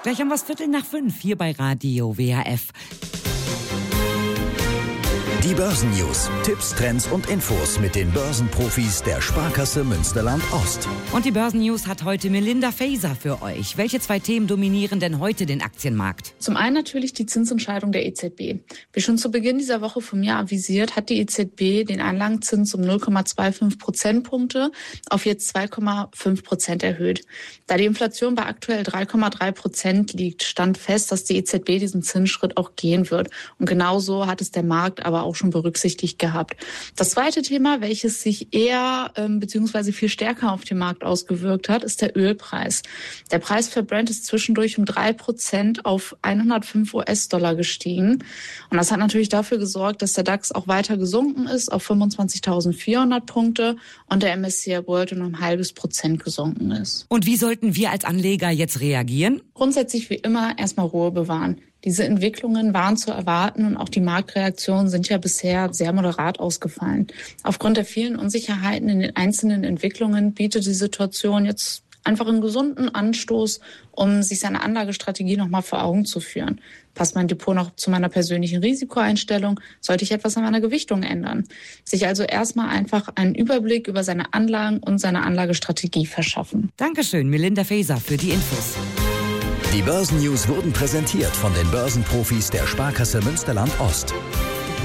Gleich haben wir es 4:15 hier bei Radio WHF. Die Börsennews, Tipps, Trends und Infos mit den Börsenprofis der Sparkasse Münsterland-Ost. Und die Börsennews hat heute Melinda Faeser für euch. Welche 2 Themen dominieren denn heute den Aktienmarkt? Zum einen natürlich die Zinsentscheidung der EZB. Wie schon zu Beginn dieser Woche vom Jahr avisiert, hat die EZB den Einlagenzins um 0,25 Prozentpunkte auf jetzt 2,5% erhöht. Da die Inflation bei aktuell 3,3% liegt, stand fest, dass die EZB diesen Zinsschritt auch gehen wird. Und genauso hat es der Markt aber auch schon berücksichtigt gehabt. Das zweite Thema, welches sich eher bzw. viel stärker auf den Markt ausgewirkt hat, ist der Ölpreis. Der Preis für Brent ist zwischendurch um 3% auf 105 US-Dollar gestiegen. Und das hat natürlich dafür gesorgt, dass der DAX auch weiter gesunken ist auf 25.400 Punkte und der MSCI World um 0,5% gesunken ist. Und wie sollten wir als Anleger jetzt reagieren? Grundsätzlich wie immer erstmal Ruhe bewahren. Diese Entwicklungen waren zu erwarten und auch die Marktreaktionen sind ja bisher sehr moderat ausgefallen. Aufgrund der vielen Unsicherheiten in den einzelnen Entwicklungen bietet die Situation jetzt einfach einen gesunden Anstoß, um sich seine Anlagestrategie nochmal vor Augen zu führen. Passt mein Depot noch zu meiner persönlichen Risikoeinstellung, sollte ich etwas an meiner Gewichtung ändern. Sich also erstmal einfach einen Überblick über seine Anlagen und seine Anlagestrategie verschaffen. Dankeschön, Melinda Faeser, für die Infos. Die Börsennews wurden präsentiert von den Börsenprofis der Sparkasse Münsterland-Ost.